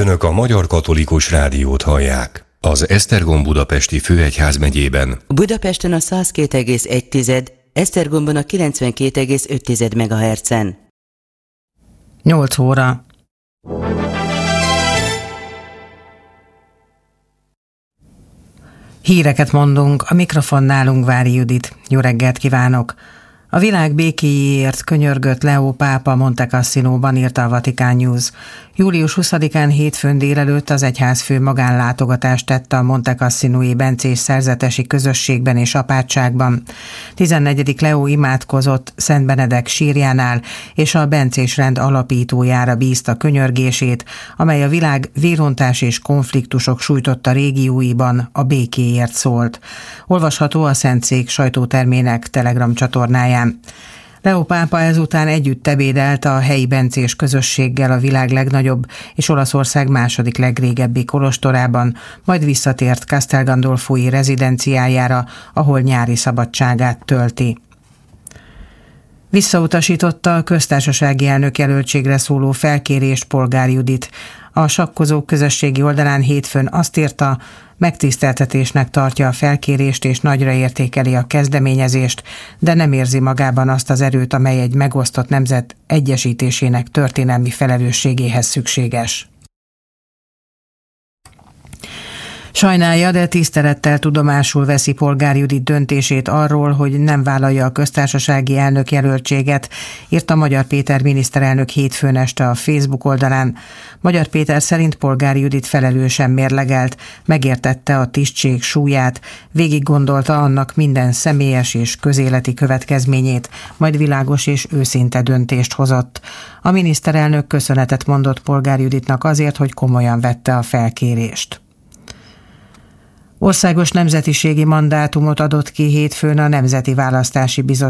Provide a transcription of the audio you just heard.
Önök a Magyar Katolikus Rádiót hallják. Az Esztergom Budapesti Főegyházmegyében Budapesten a 102,1, Esztergomban a 92,5 MHz-en. 8 óra. Híreket mondunk, a mikrofonnál Ungvári Judit. Jó reggelt kívánok! A világ békéjéért könyörgött Leó pápa Monte Cassinóban, írta a Vatican News. Július 20-án hétfőn délelőtt az egyházfő magánlátogatást tette a Monte Cassinói bencés szerzetesi közösségben és apátságban. 14. Leó imádkozott Szent Benedek sírjánál, és a bencés rend alapítójára bízta könyörgését, amely a világ vérontás és konfliktusok sújtotta régióiban a békéért szólt. Olvasható a Szentszék sajtótermének Telegram csatornáján. Leó pápa ezután együtt ebédelt a helyi bencés közösséggel a világ legnagyobb és Olaszország második legrégebbi kolostorában, majd visszatért Castel Gandolfoi rezidenciájára, ahol nyári szabadságát tölti. Visszautasította a köztársasági elnök jelöltségre szóló felkérést Polgár Judit. A sakkozók közösségi oldalán hétfőn azt írta, megtiszteltetésnek tartja a felkérést és nagyra értékeli a kezdeményezést, de nem érzi magában azt az erőt, amely egy megosztott nemzet egyesítésének történelmi felelősségéhez szükséges. Sajnálja, de tisztelettel tudomásul veszi Polgár Judit döntését arról, hogy nem vállalja a köztársasági elnök jelöltséget, írta Magyar Péter miniszterelnök hétfőn este a Facebook oldalán. Magyar Péter szerint Polgár Judit felelősen mérlegelt, megértette a tisztség súlyát, végig gondolta annak minden személyes és közéleti következményét, majd világos és őszinte döntést hozott. A miniszterelnök köszönetet mondott Polgár Juditnak azért, hogy komolyan vette a felkérést. Országos nemzetiségi mandátumot adott ki hétfőn a Nemzeti Választási Bizottság